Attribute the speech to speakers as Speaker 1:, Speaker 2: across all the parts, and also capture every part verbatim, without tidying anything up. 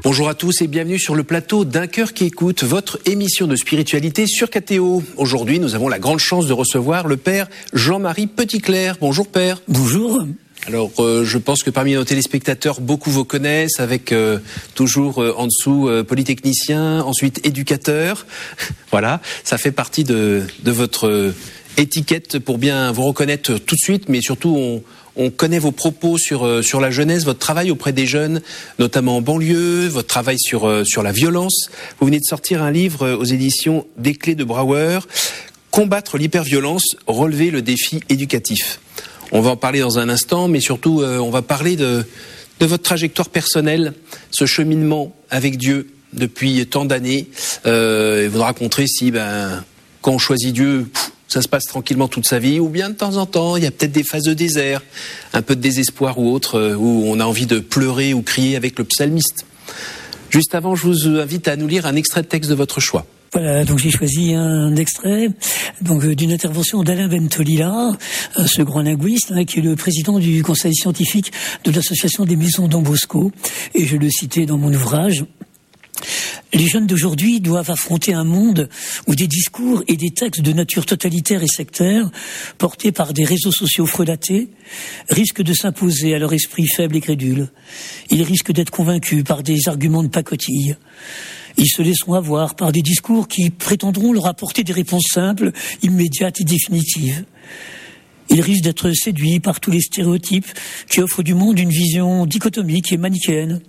Speaker 1: Bonjour à tous et bienvenue sur le plateau d'Un Cœur qui écoute, votre émission de spiritualité sur K T O. Aujourd'hui, nous avons la grande chance de recevoir le père Jean-Marie Petitclerc. Bonjour père.
Speaker 2: Bonjour.
Speaker 1: Alors, euh, je pense que parmi nos téléspectateurs, beaucoup vous connaissent avec euh, toujours euh, en dessous euh, polytechnicien, ensuite éducateur. Voilà, ça fait partie de, de votre euh, étiquette pour bien vous reconnaître tout de suite, mais surtout on... On connaît vos propos sur euh, sur la jeunesse, votre travail auprès des jeunes, notamment en banlieue, votre travail sur euh, sur la violence. Vous venez de sortir un livre euh, aux éditions Des Clés de Brouwer, Combattre l'hyperviolence, relever le défi éducatif. On va en parler dans un instant, mais surtout euh, on va parler de de votre trajectoire personnelle, ce cheminement avec Dieu depuis tant d'années. Euh, et vous nous raconterez si ben quand on choisit Dieu, pff, ça se passe tranquillement toute sa vie, ou bien de temps en temps, il y a peut-être des phases de désert, un peu de désespoir ou autre, où on a envie de pleurer ou crier avec le psalmiste. Juste avant, je vous invite à nous lire un extrait de texte de votre choix.
Speaker 2: Voilà, donc j'ai choisi un extrait donc d'une intervention d'Alain Bentolila, ce grand linguiste hein, qui est le président du conseil scientifique de l'association des maisons Don Bosco, et je le citais dans mon ouvrage. Les jeunes d'aujourd'hui doivent affronter un monde où des discours et des textes de nature totalitaire et sectaire, portés par des réseaux sociaux frelatés, risquent de s'imposer à leur esprit faible et crédule. Ils risquent d'être convaincus par des arguments de pacotille. Ils se laisseront avoir par des discours qui prétendront leur apporter des réponses simples, immédiates et définitives. Ils risquent d'être séduits par tous les stéréotypes qui offrent du monde une vision dichotomique et manichéenne.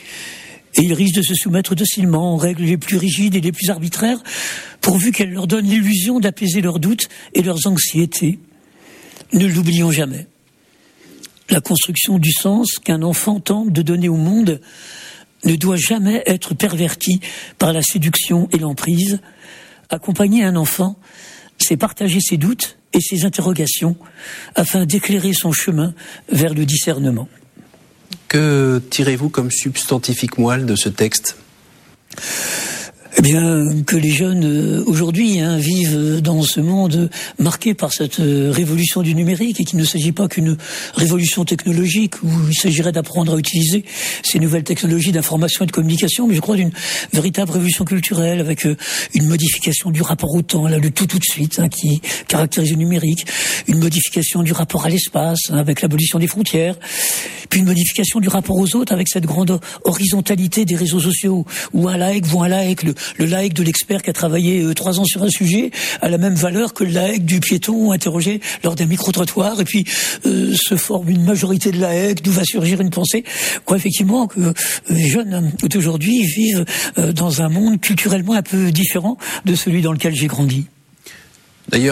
Speaker 2: Et ils risquent de se soumettre docilement aux règles les plus rigides et les plus arbitraires, pourvu qu'elles leur donnent l'illusion d'apaiser leurs doutes et leurs anxiétés. Ne l'oublions jamais. La construction du sens qu'un enfant tente de donner au monde ne doit jamais être pervertie par la séduction et l'emprise. Accompagner un enfant, c'est partager ses doutes et ses interrogations afin d'éclairer son chemin vers le discernement.
Speaker 1: Que tirez-vous comme substantifique moelle de ce texte ?
Speaker 2: Eh bien, que les jeunes euh, aujourd'hui hein, vivent dans ce monde marqué par cette euh, révolution du numérique, et qu'il ne s'agit pas qu'une révolution technologique où il s'agirait d'apprendre à utiliser ces nouvelles technologies d'information et de communication, mais je crois d'une véritable révolution culturelle avec euh, une modification du rapport au temps, là, le tout tout de suite, hein, qui caractérise le numérique, une modification du rapport à l'espace hein, avec l'abolition des frontières, puis une modification du rapport aux autres avec cette grande horizontalité des réseaux sociaux où un like voit un like, le Le like de l'expert qui a travaillé euh, trois ans sur un sujet a la même valeur que le like du piéton interrogé lors d'un micro-trottoir, et puis euh, se forme une majorité de likes, d'où va surgir une pensée. Quoi, effectivement, que euh, les jeunes d'aujourd'hui vivent euh, dans un monde culturellement un peu différent de celui dans lequel j'ai grandi.